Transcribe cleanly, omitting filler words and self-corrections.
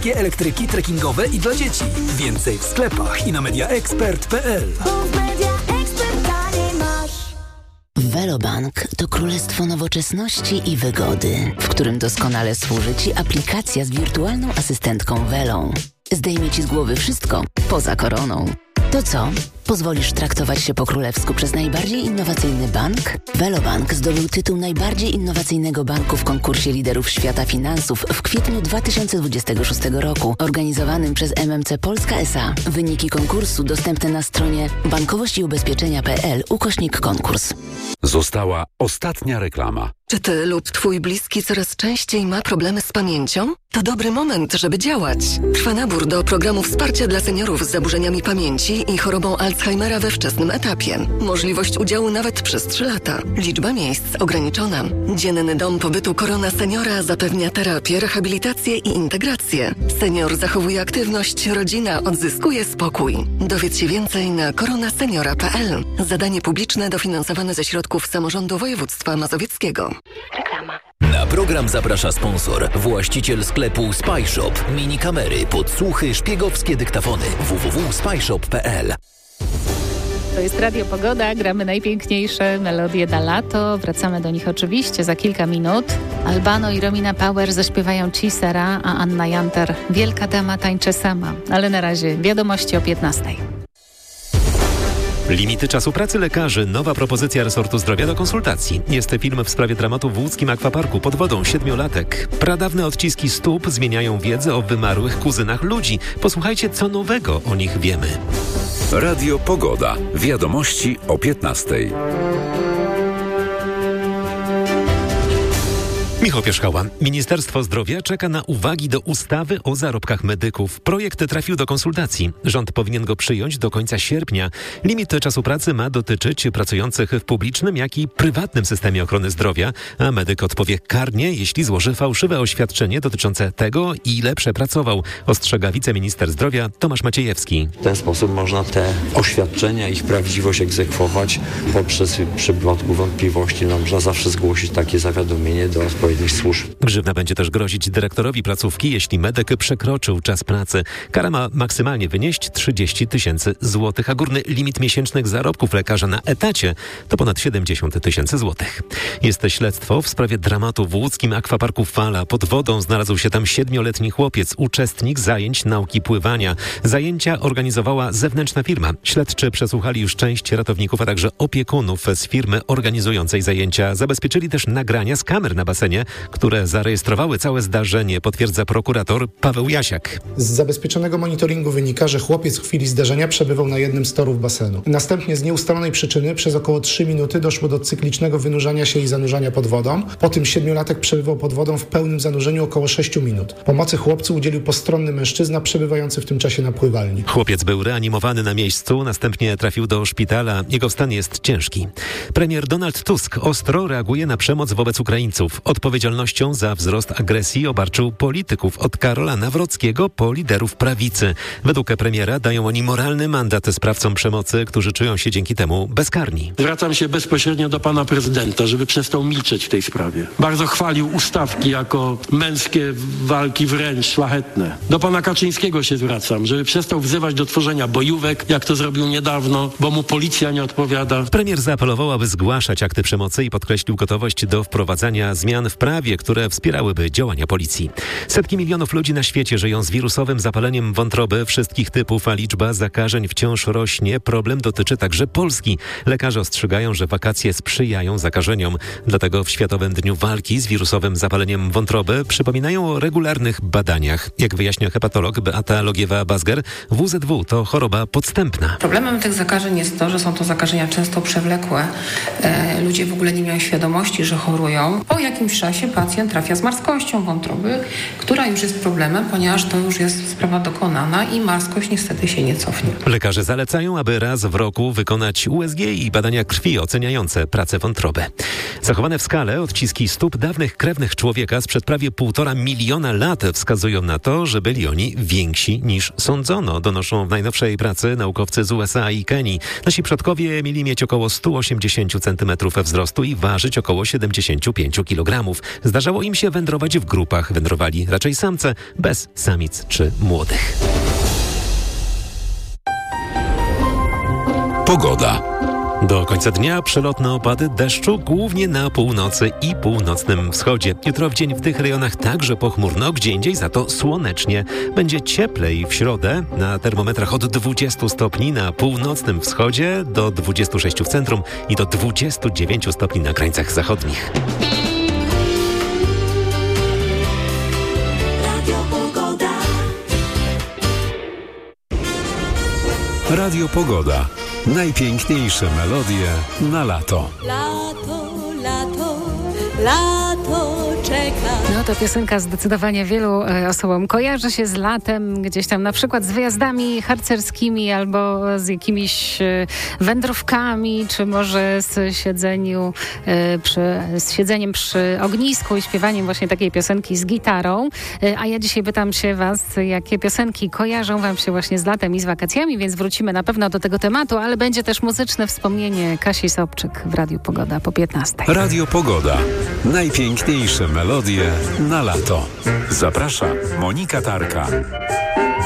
wszystkie elektryki trekkingowe i dla dzieci. Więcej w sklepach i na mediaexpert.pl. Velobank to królestwo nowoczesności i wygody, w którym doskonale służy Ci aplikacja z wirtualną asystentką Velą. Zdejmie Ci z głowy wszystko poza koroną. To co? Pozwolisz traktować się po królewsku przez najbardziej innowacyjny bank? Velobank zdobył tytuł najbardziej innowacyjnego banku w konkursie liderów świata finansów w kwietniu 2026 roku, organizowanym przez MMC Polska S.A. Wyniki konkursu dostępne na stronie bankowościubezpieczenia.pl/konkurs. Została ostatnia reklama. Czy ty lub twój bliski coraz częściej ma problemy z pamięcią? To dobry moment, żeby działać. Trwa nabór do programu wsparcia dla seniorów z zaburzeniami pamięci i chorobą Alzheimera we wczesnym etapie. Możliwość udziału nawet przez 3 lata. Liczba miejsc ograniczona. Dzienny dom pobytu Korona Seniora zapewnia terapię, rehabilitację i integrację. Senior zachowuje aktywność, rodzina odzyskuje spokój. Dowiedz się więcej na koronaseniora.pl. Zadanie publiczne dofinansowane ze środków samorządu województwa mazowieckiego. Reklama. Na program zaprasza sponsor, właściciel sklepu Spyshop. Mini kamery, podsłuchy, szpiegowskie dyktafony. www.spyshop.pl. To jest Radio Pogoda, gramy najpiękniejsze melodie na lato. Wracamy do nich oczywiście za kilka minut. Albano i Romina Power zaśpiewają Cisera, a Anna Janter Wielka Dama tańczy sama. Ale na razie wiadomości o 15:00. Limity czasu pracy lekarzy. Nowa propozycja resortu zdrowia do konsultacji. Jest film w sprawie dramatu w łódzkim akwaparku pod wodą 7-latek. Pradawne odciski stóp zmieniają wiedzę o wymarłych kuzynach ludzi. Posłuchajcie, co nowego o nich wiemy. Radio Pogoda. Wiadomości o 15:00. Michał Pierzchała. Ministerstwo Zdrowia czeka na uwagi do ustawy o zarobkach medyków. Projekt trafił do konsultacji. Rząd powinien go przyjąć do końca sierpnia. Limit czasu pracy ma dotyczyć pracujących w publicznym, jak i prywatnym systemie ochrony zdrowia, a medyk odpowie karnie, jeśli złoży fałszywe oświadczenie dotyczące tego, ile przepracował, ostrzega wiceminister zdrowia Tomasz Maciejewski. W ten sposób można te oświadczenia, ich prawdziwość egzekwować poprzez w przypadku wątpliwości. Można zawsze zgłosić takie zawiadomienie do odpowiednich służb. Grzywna będzie też grozić dyrektorowi placówki, jeśli medyk przekroczył czas pracy. Kara ma maksymalnie wynieść 30 000 złotych, a górny limit miesięcznych zarobków lekarza na etacie to ponad 70 000 złotych. Jest śledztwo w sprawie dramatu w łódzkim akwaparku Fala. Pod wodą znalazł się tam 7-letni chłopiec, uczestnik zajęć nauki pływania. Zajęcia organizowała zewnętrzna firma. Śledczy przesłuchali już część ratowników, a także opiekunów z firmy organizującej zajęcia. Zabezpieczyli też nagrania z kamer na basenie, które zarejestrowały całe zdarzenie, potwierdza prokurator Paweł Jasiak. Z zabezpieczonego monitoringu wynika, że chłopiec w chwili zdarzenia przebywał na jednym z torów basenu. Następnie z nieustalonej przyczyny przez około 3 minuty doszło do cyklicznego wynurzania się i zanurzania pod wodą. Po tym 7-latek przebywał pod wodą w pełnym zanurzeniu około 6 minut. Pomocy chłopcu udzielił postronny mężczyzna przebywający w tym czasie na pływalni. Chłopiec był reanimowany na miejscu, następnie trafił do szpitala. Jego stan jest ciężki. Premier Donald Tusk ostro reaguje na przemoc wobec Ukraińców. Odpowiedzialnością za wzrost agresji obarczył polityków od Karola Nawrockiego po liderów prawicy. Według premiera dają oni moralny mandat sprawcom przemocy, którzy czują się dzięki temu bezkarni. Zwracam się bezpośrednio do pana prezydenta, żeby przestał milczeć w tej sprawie. Bardzo chwalił ustawki jako męskie walki wręcz szlachetne. Do pana Kaczyńskiego się zwracam, żeby przestał wzywać do tworzenia bojówek, jak to zrobił niedawno, bo mu policja nie odpowiada. Premier zaapelował, aby zgłaszać akty przemocy i podkreślił gotowość do wprowadzania zmian w prawie, które wspierałyby działania policji. Setki milionów ludzi na świecie żyją z wirusowym zapaleniem wątroby wszystkich typów, a liczba zakażeń wciąż rośnie. Problem dotyczy także Polski. Lekarze ostrzegają, że wakacje sprzyjają zakażeniom. Dlatego w Światowym Dniu Walki z wirusowym zapaleniem wątroby przypominają o regularnych badaniach. Jak wyjaśnia hepatolog Beata Logiewa-Bazger, WZW to choroba podstępna. Problemem tych zakażeń jest to, że są to zakażenia często przewlekłe. Ludzie w ogóle nie mają świadomości, że chorują. Po jakimś czasie pacjent trafia z marskością wątroby, która już jest problemem, ponieważ to już jest sprawa dokonana i marskość niestety się nie cofnie. Lekarze zalecają, aby raz w roku wykonać USG i badania krwi oceniające pracę wątroby. Zachowane w skale odciski stóp dawnych krewnych człowieka sprzed prawie 1,5 miliona lat wskazują na to, że byli oni więksi niż sądzono, donoszą w najnowszej pracy naukowcy z USA i Kenii. Nasi przodkowie mieli mieć około 180 cm wzrostu i ważyć około 75 kg. Zdarzało im się wędrować w grupach. Wędrowali raczej samce, bez samic czy młodych. Pogoda. Do końca dnia przelotne opady deszczu, głównie na północy i północnym wschodzie. Jutro w dzień w tych rejonach także pochmurno, gdzie indziej za to słonecznie. Będzie cieplej w środę, na termometrach od 20 stopni na północnym wschodzie, do 26 w centrum i do 29 stopni na krańcach zachodnich. Radio Pogoda. Najpiękniejsze melodie na lato. Lato, lato, lato czeka. No to piosenka zdecydowanie wielu osobom kojarzy się z latem, gdzieś tam na przykład z wyjazdami harcerskimi albo z jakimiś wędrówkami, czy może z siedzeniem przy ognisku i śpiewaniem właśnie takiej piosenki z gitarą. A ja dzisiaj pytam się was, jakie piosenki kojarzą wam się właśnie z latem i z wakacjami, więc wrócimy na pewno do tego tematu, ale będzie też muzyczne wspomnienie Kasi Sobczyk w Radiu Pogoda po 15. Radio Pogoda. Najpiękniejsze melodie na lato. Zaprasza Monika Tarka.